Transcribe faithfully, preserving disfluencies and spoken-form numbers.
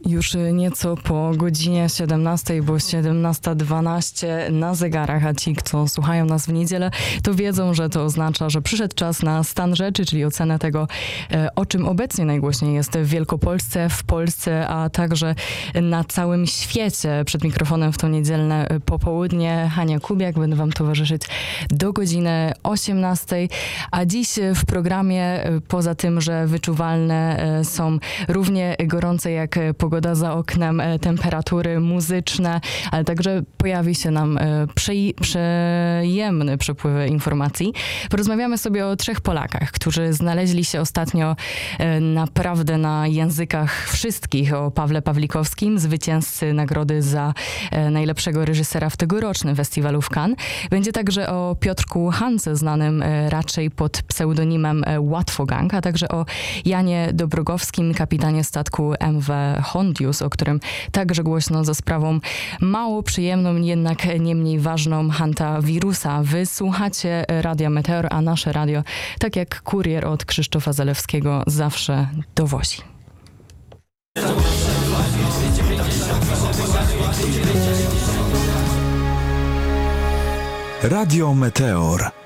Już nieco po godzinie siedemnastej, bo siedemnasta dwanaście na zegarach, a ci, kto słuchają nas w niedzielę, to wiedzą, że to oznacza, że przyszedł czas na stan rzeczy, czyli ocenę tego, o czym obecnie najgłośniej jest w Wielkopolsce, w Polsce, a także na całym świecie. Przed mikrofonem w to niedzielne popołudnie Hania Kubiak, będę wam towarzyszyć do godziny osiemnastej, a dziś w programie, poza tym, że wyczuwalne są równie gorące jak pogoda za oknem, temperatury muzyczne, ale także pojawi się nam przej- przyjemny przepływ informacji. Porozmawiamy sobie o trzech Polakach, którzy znaleźli się ostatnio naprawdę na językach wszystkich. O Pawle Pawlikowskim, zwycięzcy nagrody za najlepszego reżysera w tegorocznym festiwalu w Cannes. Będzie także o Piotrku Hance, znanym raczej pod pseudonimem Łatwogang, a także o Janie Dobrogowskim, kapitanie statku M V Hondius, o którym także głośno za sprawą mało przyjemną, jednak nie mniej ważną hantawirusa. Wy słuchacie Radia Meteor, a nasze radio, tak jak kurier od Krzysztofa Zalewskiego, zawsze dowozi. Radio Meteor.